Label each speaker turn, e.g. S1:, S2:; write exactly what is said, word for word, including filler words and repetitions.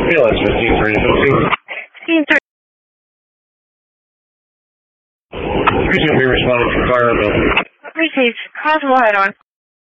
S1: Felix, fifteen three fifteen.
S2: fifteen three.
S1: Could you be responding for fire bill?
S2: Received. Cross the light on.